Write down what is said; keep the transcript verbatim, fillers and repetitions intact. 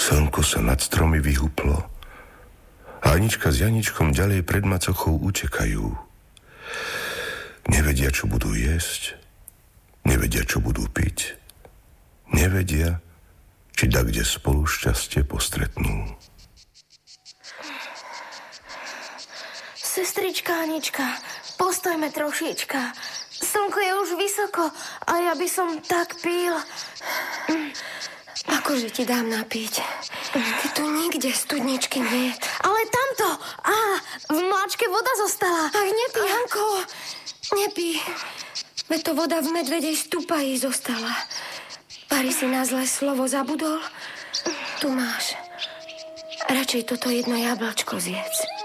Slnko sa nad stromy vyhuplo a Anička s Janičkom ďalej pred macochou utekajú. Nevedia, čo budú jesť, nevedia, čo budú piť, nevedia, či da kde spolu šťastie postretnú. Sestrička Anička, postojme trošička. Slnko je už vysoko a ja by som tak pil. Akože ti dám napiť? Ty tu nikde studničky nie. Ale tamto! Á, v mláčke voda zostala. Ach, nepí, Janko, nepí. Veď to voda v medvedej stupaji zostala. Pari si na zlé slovo zabudol? Tu máš. Radšej toto jedno jablčko zjedz.